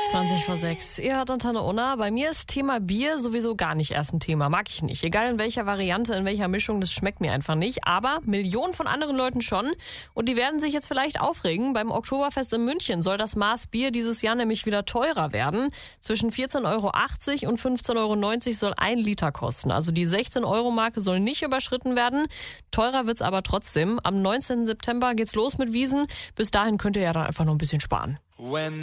20 vor 6. Ihr hört Antenne Unna. Bei mir ist Thema Bier sowieso gar nicht erst ein Thema. Mag ich nicht. Egal in welcher Variante, in welcher Mischung, das schmeckt mir einfach nicht. Aber Millionen von anderen Leuten schon. Und die werden sich jetzt vielleicht aufregen. Beim Oktoberfest in München soll das Maß Bier dieses Jahr nämlich wieder teurer werden. Zwischen 14,80 € und 15,90 € soll 1 Liter kosten. Also die 16-Euro-Marke soll nicht überschritten werden. Teurer wird's aber trotzdem. Am 19. September geht's los mit Wiesn. Bis dahin könnt ihr ja dann einfach noch ein bisschen sparen.